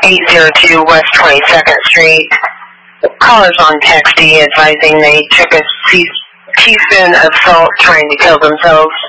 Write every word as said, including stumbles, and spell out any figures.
eight oh two West twenty-second Street. Callers on text advising they took a teaspoon of salt trying to kill themselves.